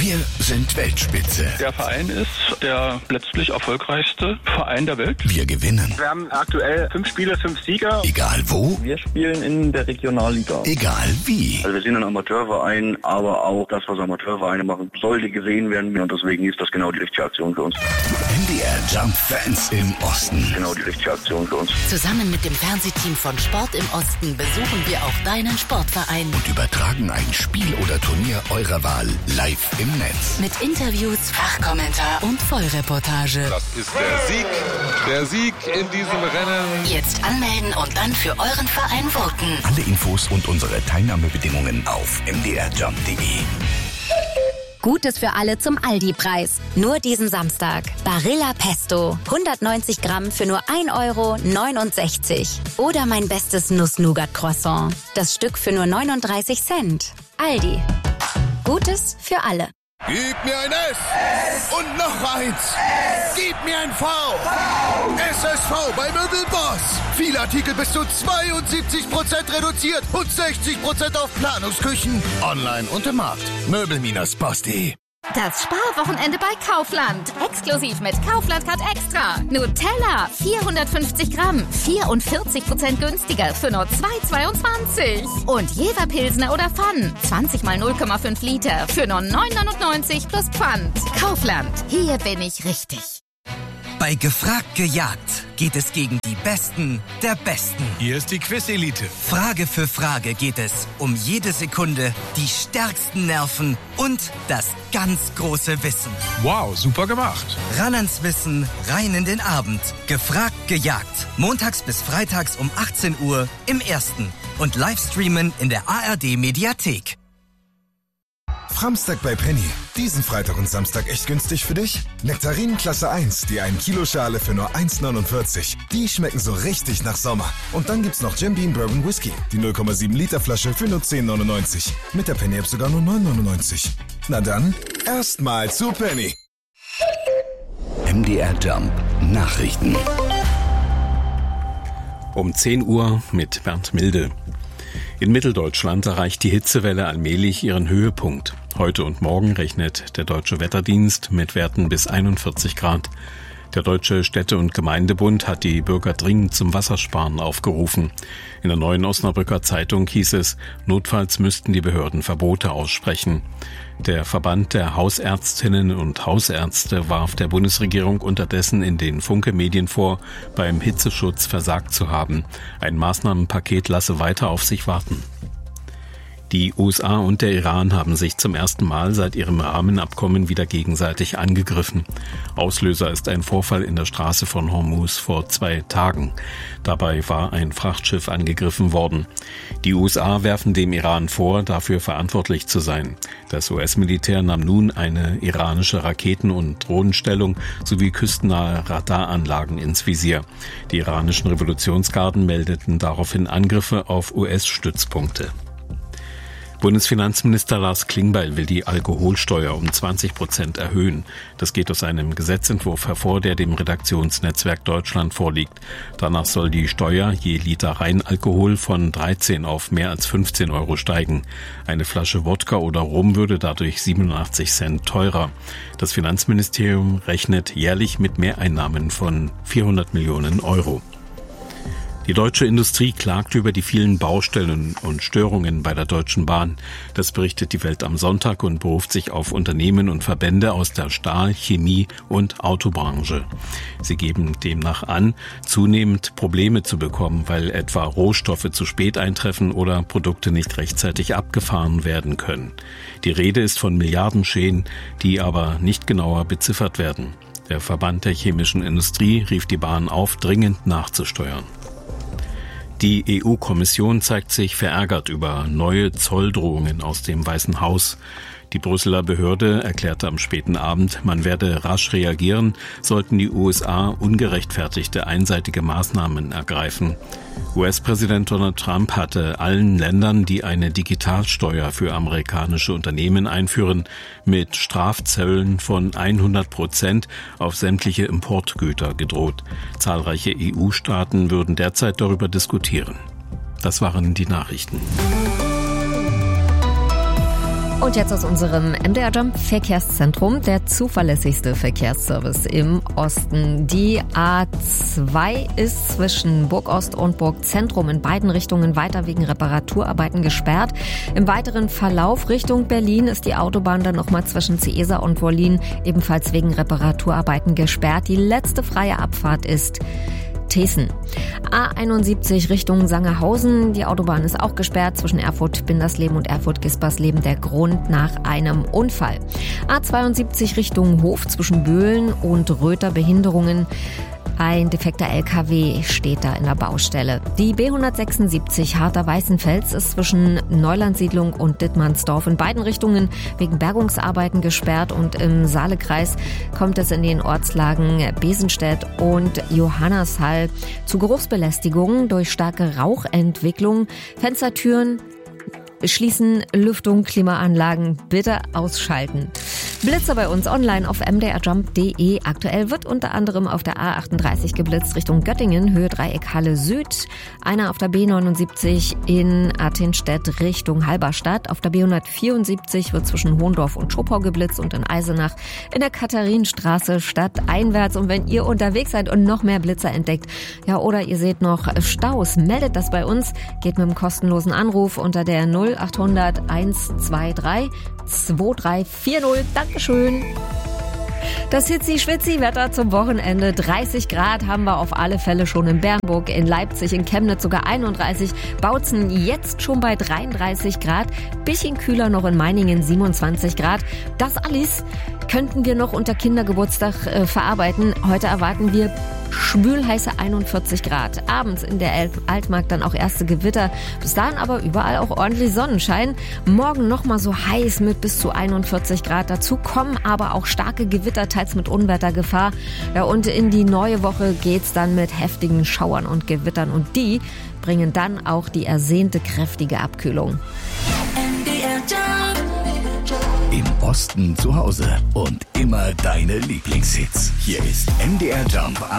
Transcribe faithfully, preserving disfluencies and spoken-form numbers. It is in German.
Wir sind Weltspitze. Der Verein ist der letztlich erfolgreichste Verein der Welt. Wir gewinnen. Wir haben aktuell fünf Spiele, fünf Sieger. Egal wo. Wir spielen in der Regionalliga. Egal wie. Also wir sind ein Amateurverein, aber auch das, was Amateurvereine machen, sollte gesehen werden. Und deswegen ist das genau die richtige Aktion für uns. M D R Jump Fans im Osten. Genau die richtige Aktion für uns. Zusammen mit dem Fernsehteam von Sport im Osten besuchen wir auch deinen Sportverein. Und übertragen ein Spiel oder Turnier eurer Wahl live im Netz. Mit Interviews, Fachkommentar und Vollreportage. Das ist der Sieg, der Sieg in diesem Rennen. Jetzt anmelden und dann für euren Verein voten. Alle Infos und unsere Teilnahmebedingungen auf m d r jump punkt d e. Gutes für alle zum Aldi-Preis. Nur diesen Samstag. Barilla Pesto. hundertneunzig Gramm für nur ein Euro neunundsechzig. Oder mein bestes Nuss-Nougat-Croissant. Das Stück für nur neununddreißig Cent. Aldi. Gutes für alle. Gib mir ein S. S. Und noch eins. S. Gib mir ein V. V. S S V bei Möbelboss. Viele Artikel bis zu zweiundsiebzig Prozent reduziert und sechzig Prozent auf Planungsküchen. Online und im Markt. Möbel Boss punkt de. Das Sparwochenende bei Kaufland. Exklusiv mit Kaufland Card Extra. Nutella, vierhundertfünfzig Gramm, vierundvierzig Prozent günstiger für nur zwei Euro zweiundzwanzig. Und Jever Pilsner oder Pfann, zwanzig mal null Komma fünf Liter für nur neun Euro neunundneunzig plus Pfand. Kaufland, hier bin ich richtig. Bei Gefragt gejagt geht es gegen die Besten der Besten. Hier ist die Quiz-Elite. Frage für Frage geht es um jede Sekunde, die stärksten Nerven und das ganz große Wissen. Wow, super gemacht. Ran ans Wissen, rein in den Abend. Gefragt gejagt. Montags bis freitags um achtzehn Uhr im Ersten. Und Livestreamen in der A R D-Mediathek. Framstag bei Penny. Diesen Freitag und Samstag echt günstig für dich? Nektarinen Klasse eins, die ein Kilo Schale für nur eins neunundvierzig. Die schmecken so richtig nach Sommer. Und dann gibt's noch Jim Beam Bourbon Whisky, die null Komma sieben Liter Flasche für nur zehn neunundneunzig. Mit der Penny App sogar nur neun neunundneunzig. Na dann, erstmal zu Penny. M D R Jump Nachrichten. Um zehn Uhr mit Bernd Milde. In Mitteldeutschland erreicht die Hitzewelle allmählich ihren Höhepunkt. Heute und morgen rechnet der Deutsche Wetterdienst mit Werten bis einundvierzig Grad. Der Deutsche Städte- und Gemeindebund hat die Bürger dringend zum Wassersparen aufgerufen. In der Neuen Osnabrücker Zeitung hieß es, notfalls müssten die Behörden Verbote aussprechen. Der Verband der Hausärztinnen und Hausärzte warf der Bundesregierung unterdessen in den Funke-Medien vor, beim Hitzeschutz versagt zu haben. Ein Maßnahmenpaket lasse weiter auf sich warten. Die U S A und der Iran haben sich zum ersten Mal seit ihrem Rahmenabkommen wieder gegenseitig angegriffen. Auslöser ist ein Vorfall in der Straße von Hormuz vor zwei Tagen. Dabei war ein Frachtschiff angegriffen worden. Die U S A werfen dem Iran vor, dafür verantwortlich zu sein. Das U S-Militär nahm nun eine iranische Raketen- und Drohnenstellung sowie küstennahe Radaranlagen ins Visier. Die iranischen Revolutionsgarden meldeten daraufhin Angriffe auf U S-Stützpunkte. Bundesfinanzminister Lars Klingbeil will die Alkoholsteuer um zwanzig Prozent erhöhen. Das geht aus einem Gesetzentwurf hervor, der dem Redaktionsnetzwerk Deutschland vorliegt. Danach soll die Steuer je Liter Reinalkohol von dreizehn auf mehr als fünfzehn Euro steigen. Eine Flasche Wodka oder Rum würde dadurch siebenundachtzig Cent teurer. Das Finanzministerium rechnet jährlich mit Mehreinnahmen von vierhundert Millionen Euro. Die deutsche Industrie klagt über die vielen Baustellen und Störungen bei der Deutschen Bahn. Das berichtet die Welt am Sonntag und beruft sich auf Unternehmen und Verbände aus der Stahl-, Chemie- und Autobranche. Sie geben demnach an, zunehmend Probleme zu bekommen, weil etwa Rohstoffe zu spät eintreffen oder Produkte nicht rechtzeitig abgefahren werden können. Die Rede ist von Milliardenschäden, die aber nicht genauer beziffert werden. Der Verband der chemischen Industrie rief die Bahn auf, dringend nachzusteuern. Die E U-Kommission zeigt sich verärgert über neue Zolldrohungen aus dem Weißen Haus. Die Brüsseler Behörde erklärte am späten Abend, man werde rasch reagieren, sollten die U S A ungerechtfertigte einseitige Maßnahmen ergreifen. U S-Präsident Donald Trump hatte allen Ländern, die eine Digitalsteuer für amerikanische Unternehmen einführen, mit Strafzöllen von hundert Prozent auf sämtliche Importgüter gedroht. Zahlreiche E U-Staaten würden derzeit darüber diskutieren. Das waren die Nachrichten. Und jetzt aus unserem M D R Jump Verkehrszentrum, der zuverlässigste Verkehrsservice im Osten. Die A zwei ist zwischen Burgost und Burgzentrum in beiden Richtungen weiter wegen Reparaturarbeiten gesperrt. Im weiteren Verlauf Richtung Berlin ist die Autobahn dann nochmal zwischen Ciesa und Wollin ebenfalls wegen Reparaturarbeiten gesperrt. Die letzte freie Abfahrt ist Tessen. A einundsiebzig Richtung Sangerhausen. Die Autobahn ist auch gesperrt zwischen Erfurt-Bindersleben und Erfurt-Gispersleben. Der Grund nach einem Unfall. A zweiundsiebzig Richtung Hof zwischen Böhlen und Röther Behinderungen. Ein defekter L K W steht da in der Baustelle. Die B hundertsechsundsiebzig Harter-Weißenfels ist zwischen Neulandsiedlung und Dittmannsdorf in beiden Richtungen wegen Bergungsarbeiten gesperrt und im Saalekreis kommt es in den Ortslagen Besenstedt und Johannashall zu Geruchsbelästigungen durch starke Rauchentwicklung. Fenstertüren schließen, Lüftung, Klimaanlagen bitte ausschalten. Blitzer bei uns online auf m d r jump punkt d e. Aktuell wird unter anderem auf der A achtunddreißig geblitzt Richtung Göttingen, Höhe Dreieck Halle Süd. Einer auf der B neunundsiebzig in Athenstedt Richtung Halberstadt. Auf der B hundertvierundsiebzig wird zwischen Hohendorf und Schopau geblitzt und in Eisenach in der Katharinenstraße stadteinwärts. Und wenn ihr unterwegs seid und noch mehr Blitzer entdeckt, ja, oder ihr seht noch Staus, meldet das bei uns. Geht mit einem kostenlosen Anruf unter der null achthundert hundertzweiundzwanzig zwei drei vier null. Dankeschön. Das Hitzi-Schwitzi-Wetter zum Wochenende. dreißig Grad haben wir auf alle Fälle schon in Bernburg, in Leipzig, in Chemnitz sogar einunddreißig. Bautzen jetzt schon bei dreiunddreißig Grad. Bisschen kühler noch in Meiningen, siebenundzwanzig Grad. Das alles könnten wir noch unter Kindergeburtstag äh, verarbeiten. Heute erwarten wir schwülheiße einundvierzig Grad. Abends in der Altmark dann auch erste Gewitter. Bis dahin aber überall auch ordentlich Sonnenschein. Morgen nochmal so heiß mit bis zu einundvierzig Grad. Dazu kommen aber auch starke Gewitter, teils mit Unwettergefahr. Ja, und in die neue Woche geht's dann mit heftigen Schauern und Gewittern. Und die bringen dann auch die ersehnte kräftige Abkühlung. Im Osten zu Hause und immer deine Lieblingshits. Hier ist M D R Jump.